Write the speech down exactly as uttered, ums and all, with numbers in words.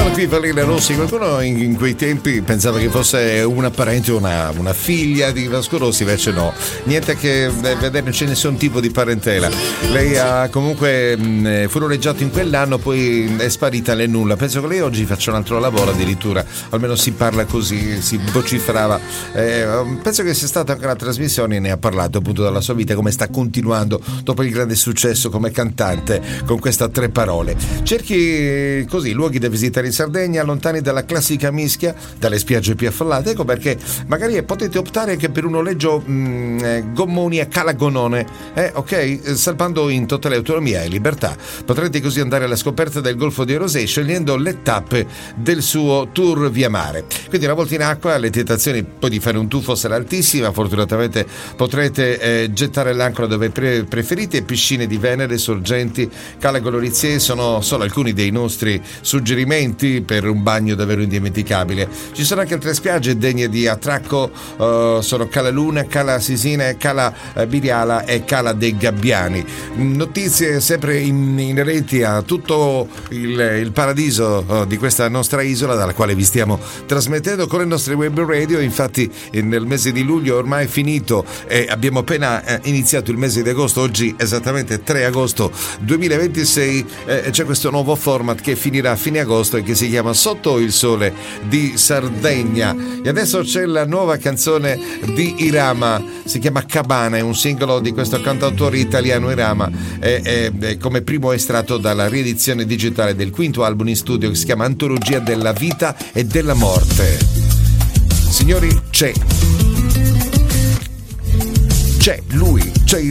Qui Valeria Rossi, qualcuno in, in quei tempi pensava che fosse una parente o una, una figlia di Vasco Rossi, invece no, niente a che vedere, non c'è nessun tipo di parentela. Lei ha comunque mh, furoreggiato in quell'anno, poi è sparita nel nulla. Penso che lei oggi faccia un altro lavoro addirittura, almeno si parla così, si vociferava. Eh, penso che sia stata anche una trasmissione e ne ha parlato appunto della sua vita, come sta continuando dopo il grande successo come cantante con questa Tre Parole. Cerchi così luoghi da visitare in Sardegna, lontani dalla classica mischia, dalle spiagge più affollate. Ecco perché magari potete optare anche per un noleggio mh, eh, gommoni a Cala Gonone, eh, ok? Salvando in totale autonomia e libertà. Potrete così andare alla scoperta del Golfo di Rosé scegliendo le tappe del suo tour via mare. Quindi una volta in acqua le tentazioni poi di fare un tuffo sarà altissima. Fortunatamente potrete eh, gettare l'ancora dove pre- preferite. Piscine di Venere, sorgenti, Cala Golorizier sono solo alcuni dei nostri suggerimenti per un bagno davvero indimenticabile. Ci sono anche altre spiagge degne di attracco, uh, sono Cala Luna, Cala Sisina, Cala Biriala e Cala dei Gabbiani. Notizie sempre in, inerenti a tutto il, il paradiso uh, di questa nostra isola dalla quale vi stiamo trasmettendo con le nostre web radio. Infatti nel mese di luglio ormai finito e abbiamo appena eh, iniziato il mese di agosto. Oggi esattamente tre agosto duemilaventisei eh, c'è questo nuovo format che finirà a fine agosto e che si chiama Sotto il Sole di Sardegna. E adesso c'è la nuova canzone di Irama, si chiama Cabana, è un singolo di questo cantautore italiano Irama, è, è, è come primo estratto dalla riedizione digitale del quinto album in studio che si chiama Antologia della vita e della morte. Signori, c'è c'è lui, c'è